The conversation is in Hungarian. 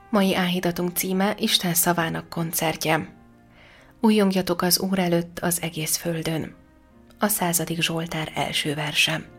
Mai áhítatunk címe Isten szavának koncertje. Újjongjatok az Úr előtt az egész földön. A 100. Zsoltár első verse.